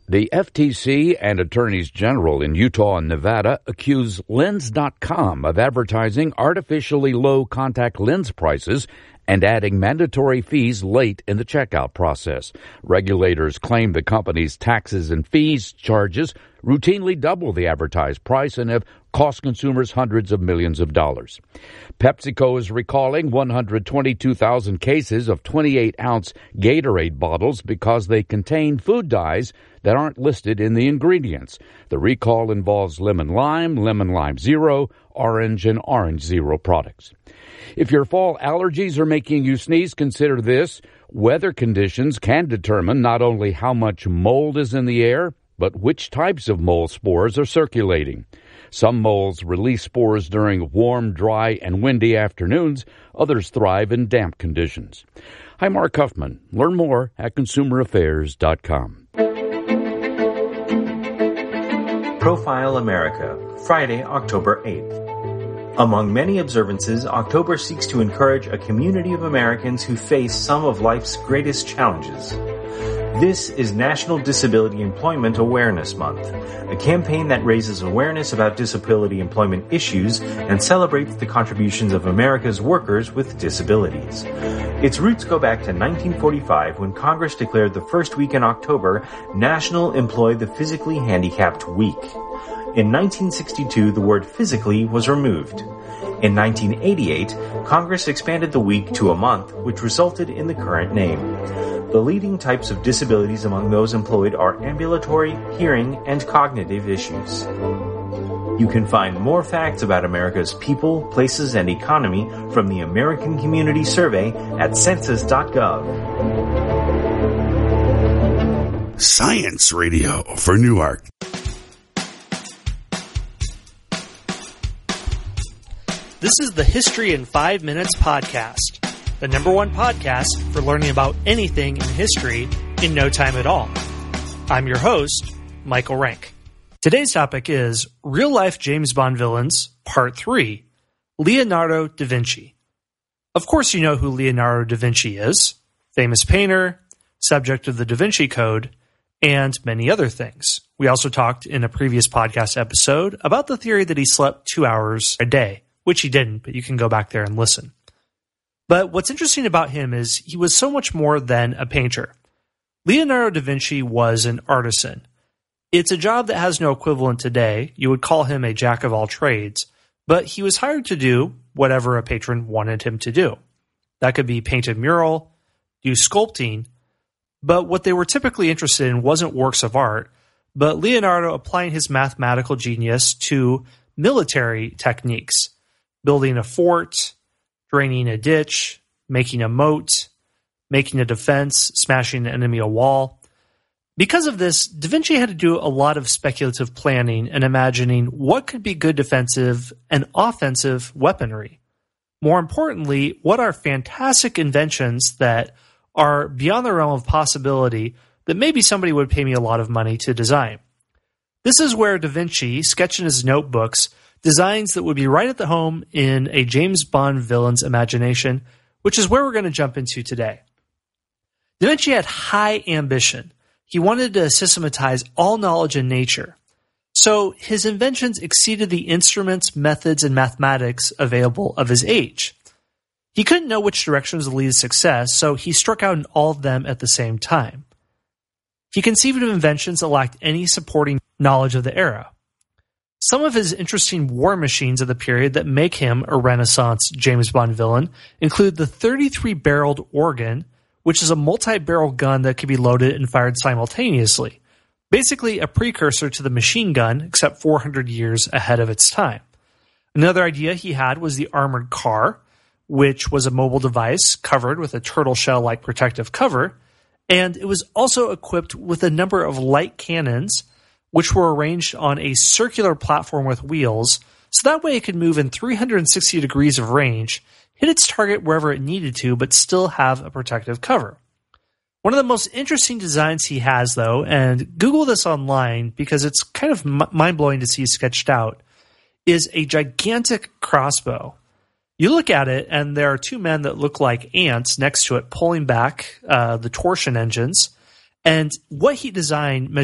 The FTC and attorneys general in Utah and Nevada accuse Lens.com of advertising artificially low contact lens prices and adding mandatory fees late in the checkout process. Regulators claim the company's taxes and fees charges routinely double the advertised price and have cost consumers hundreds of millions of dollars. PepsiCo is recalling 122,000 cases of 28-ounce Gatorade bottles because they contain food dyes that aren't listed in the ingredients. The recall involves lemon lime zero, orange, and orange zero products. If your fall allergies are making you sneeze, consider this. Weather conditions can determine not only how much mold is in the air, but which types of mold spores are circulating. Some molds release spores during warm, dry, and windy afternoons. Others thrive in damp conditions. Hi, Mark Huffman. Learn more at consumeraffairs.com. Profile America, Friday, October 8th. Among many observances, October seeks to encourage a community of Americans who face some of life's greatest challenges. This is National Disability Employment Awareness Month, a campaign that raises awareness about disability employment issues and celebrates the contributions of America's workers with disabilities. Its roots go back to 1945 when Congress declared the first week in October National Employ the Physically Handicapped Week. In 1962, the word physically was removed. In 1988, Congress expanded the week to a month, which resulted in the current name. The leading types of disabilities among those employed are ambulatory, hearing, and cognitive issues. You can find more facts about America's people, places, and economy from the American Community Survey at census.gov. Science Radio for Newark. This is the History in 5 Minutes podcast, the #1 podcast for learning about anything in history in no time at all. I'm your host, Michael Rank. Today's topic is Real-Life James Bond Villains, Part 3, Leonardo da Vinci. Of course you know who Leonardo da Vinci is, famous painter, subject of the Da Vinci Code, and many other things. We also talked in a previous podcast episode about the theory that he slept 2 hours a day, which he didn't, but you can go back there and listen. But what's interesting about him is he was so much more than a painter. Leonardo da Vinci was an artisan. It's a job that has no equivalent today. You would call him a jack of all trades, but he was hired to do whatever a patron wanted him to do. That could be paint a mural, do sculpting, but what they were typically interested in wasn't works of art, but Leonardo applying his mathematical genius to military techniques. Building a fort, draining a ditch, making a moat, making a defense, smashing an enemy a wall. Because of this, Da Vinci had to do a lot of speculative planning and imagining what could be good defensive and offensive weaponry. More importantly, what are fantastic inventions that are beyond the realm of possibility that maybe somebody would pay me a lot of money to design. This is where Da Vinci, sketched in his notebooks, designs that would be right at the home in a James Bond villain's imagination, which is where we're going to jump into today. Da Vinci had high ambition. He wanted to systematize all knowledge in nature. So his inventions exceeded the instruments, methods, and mathematics available of his age. He couldn't know which directions would lead to success, so he struck out in all of them at the same time. He conceived of inventions that lacked any supporting knowledge of the era. Some of his interesting war machines of the period that make him a Renaissance James Bond villain include the 33-barreled Organ, which is a multi-barrel gun that could be loaded and fired simultaneously. Basically a precursor to the machine gun, except 400 years ahead of its time. Another idea he had was the armored car, which was a mobile device covered with a turtle shell-like protective cover, and it was also equipped with a number of light cannons which were arranged on a circular platform with wheels, so that way it could move in 360 degrees of range, hit its target wherever it needed to, but still have a protective cover. One of the most interesting designs he has, though, and Google this online because it's kind of mind-blowing to see sketched out, is a gigantic crossbow. You look at it, and there are two men that look like ants next to it pulling back the torsion engines, and what he designed